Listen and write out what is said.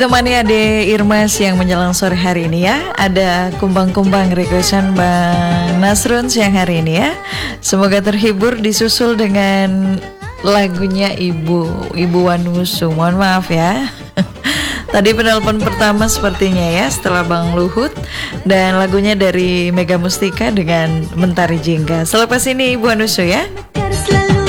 Temani Ade Irmas yang menjelang sore hari ini ya. Ada kumbang-kumbang requestan Bang Nasrun siang hari ini ya. Semoga terhibur, disusul dengan lagunya Ibu Wanusu. Mohon maaf ya. Tadi penelpon pertama sepertinya ya setelah Bang Luhut. Dan lagunya dari Mega Mustika dengan Mentari Jingga. Selepas ini Ibu Wanusu ya.